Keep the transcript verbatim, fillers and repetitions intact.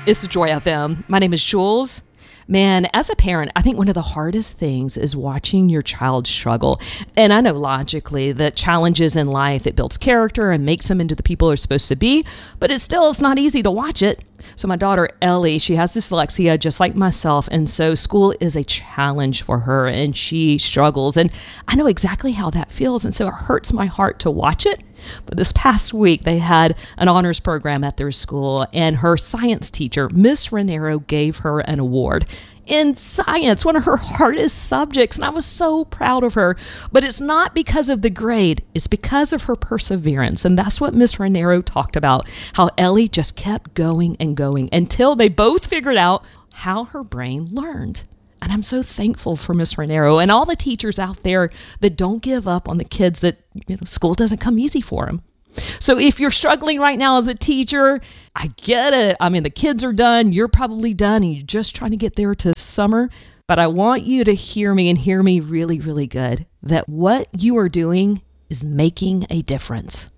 It's Joy F M. My name is Jules. Man, as a parent, I think one of the hardest things is watching your child struggle. And I know logically that challenges in life, it builds character and makes them into the people they're supposed to be, but it's still, it's not easy to watch it. So my daughter, Ellie, she has dyslexia just like myself. And so school is a challenge for her and she struggles. And I know exactly how that feels. And so it hurts my heart to watch it. But this past week, they had an honors program at their school, and her science teacher, Miss Ranero, gave her an award in science, one of her hardest subjects. And I was so proud of her. But it's not because of the grade, it's because of her perseverance. And that's what Miss Ranero talked about, how Ellie just kept going and going until they both figured out how her brain learned. And I'm so thankful for Miss Ranero and all the teachers out there that don't give up on the kids that, you know, school doesn't come easy for them. So if you're struggling right now as a teacher, I get it. I mean, the kids are done. You're probably done and you're just trying to get there to summer. But I want you to hear me and hear me really, really good, that what you are doing is making a difference.